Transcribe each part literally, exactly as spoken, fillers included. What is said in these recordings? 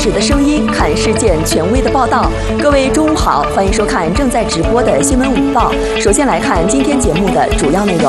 实的声音，看事件权威的报道。各位中午好，欢迎收看正在直播的新闻午报。首先来看今天节目的主要内容。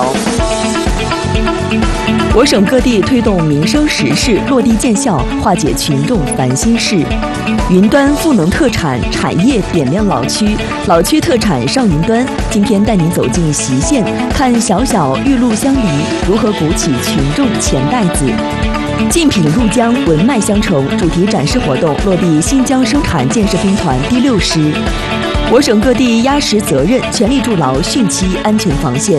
我省各地推动民生实事落地见效，化解群众烦心事。云端赋能特产产业点亮老区，老区特产上云端。今天带您走进隰县，看小小玉露香梨如何鼓起群众钱袋子。竞品入江，文脉相承主题展示活动落地新疆生产建设兵团第六师。我省各地压实责任，全力筑牢汛期安全防线。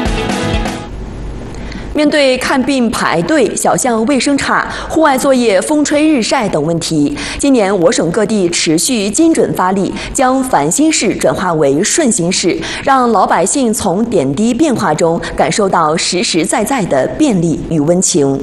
面对看病排队、小巷卫生差、户外作业风吹日晒等问题，今年我省各地持续精准发力，将烦心事转化为顺心事，让老百姓从点滴变化中感受到实实在在的便利与温情。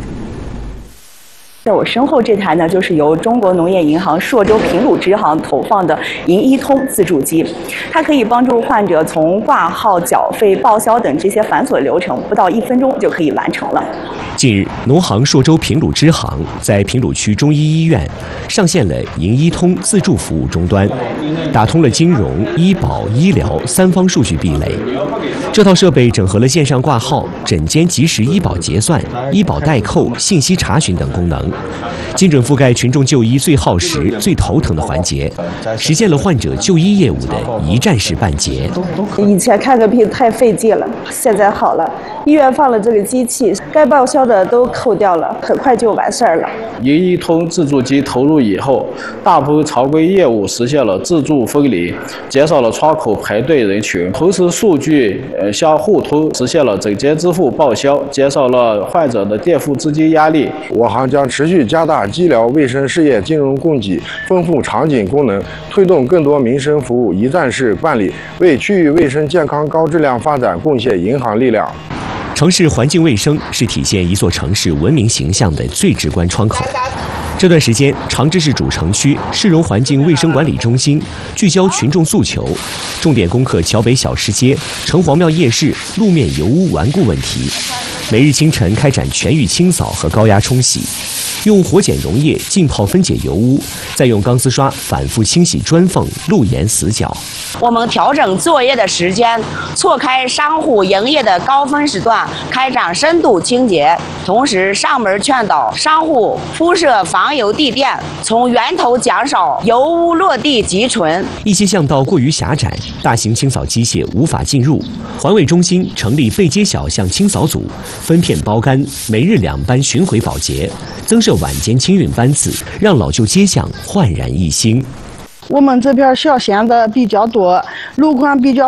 在我身后这台呢，就是由中国农业银行朔州平鲁支行投放的银一通自助机，它可以帮助患者从挂号、缴费、报销等这些繁琐流程，不到一分钟就可以完成了。 近日，农行朔州平鲁支行在平鲁区中医医院上线了银一通自助服务终端，打通了金融、医保、医疗三方数据壁垒。这套设备整合了线上挂号、诊间即时医保结算、医保代扣、信息查询等功能，精准覆盖群众就医最耗时、最头疼的环节，实现了患者就医业务的一站式办结。 以前看个病太费劲了，现在好了，医院放了这个机器，该报销的都扣掉了，很快就完事儿了。 银一通自助机投入以后，大部分常规业务实现了自助分离，减少了窗口排队人群，同时数据呃相互通，实现了诊间支付报销，减少了患者的垫付资金压力。 我行将持续加大医疗卫生事业金融供给，丰富场景功能，推动更多民生服务一站式办理，为区域卫生健康高质量发展贡献银行力量。 城市环境卫生是体现一座城市文明形象的最直观窗口。这段时间，长治市主城区市容环境卫生管理中心聚焦群众诉求，重点攻克桥北小吃街、城隍庙夜市路面油污顽固问题。每日清晨开展全域清扫和高压冲洗，用活碱溶液浸泡分解油污，再用钢丝刷反复清洗砖缝、路沿死角。 我们调整作业的时间，错开商户营业的高峰时段，开展深度清洁，同时上门劝导商户铺设防油地垫，从源头减少油污落地积存。 一些巷道过于狭窄，大型清扫机械无法进入，环卫中心成立背街小巷清扫组，分片包干，每日两班巡回保洁，增设晚间清运班次，让老旧街巷焕然一新。 我们这边小巷的比较多，路况比较